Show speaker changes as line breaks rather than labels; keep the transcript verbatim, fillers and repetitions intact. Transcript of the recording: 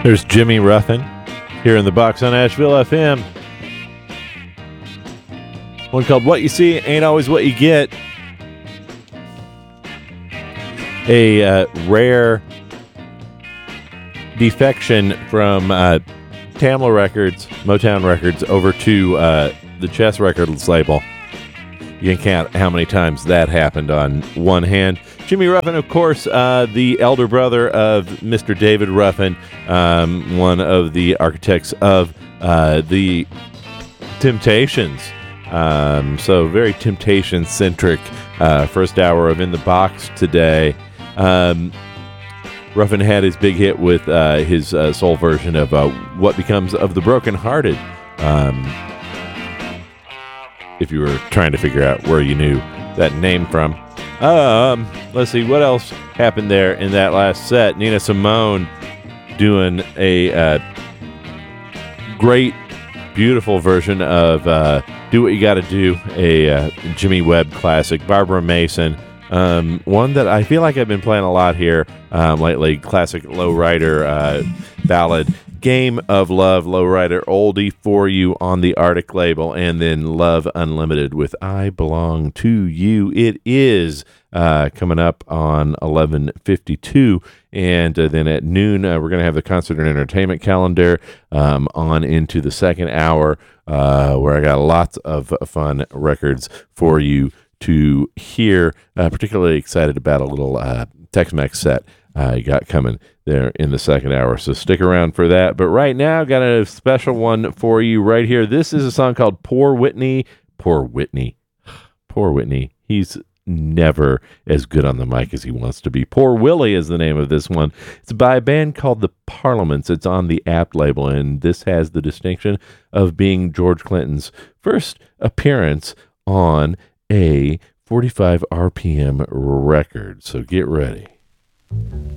There's Jimmy Ruffin here in the box on Asheville F M. One called What You See Ain't Always What You Get. A uh, rare defection from uh, Tamla Records, Motown Records, over to uh, the Chess Records label. You can count how many times that happened on one hand. Jimmy Ruffin, of course, uh, the elder brother of Mister David Ruffin, um, one of the architects of uh, the Temptations. Um, so very Temptation-centric uh, first hour of In the Box today. Um, Ruffin had his big hit with uh, his uh, soul version of uh, What Becomes of the Broken Hearted. Um, if you were trying to figure out where you knew that name from. Um, let's see, what else happened there in that last set? Nina Simone doing a uh, great, beautiful version of uh, Do What You Gotta Do, a uh, Jimmy Webb classic. Barbara Mason, um, one that I feel like I've been playing a lot here um, lately, classic lowrider uh, ballad. Game of Love, lowrider oldie for you on the Arctic label, and then Love Unlimited with I Belong to You. It is uh, coming up on eleven fifty-two, and uh, then at noon uh, we're going to have the concert and entertainment calendar um, on into the second hour, uh, where I got lots of fun records for you to hear. Uh, particularly excited about a little uh, Tex-Mex set uh, you got coming there in the second hour, so stick around for that. But right now, got a special one for you right here. This is a song called Poor Whitney. Poor Whitney. Poor Whitney. He's never as good on the mic as he wants to be. Poor Willie is the name of this one. It's by a band called The Parliaments. It's on the Apt label, and this has the distinction of being George Clinton's first appearance on a forty-five R P M record. So get ready.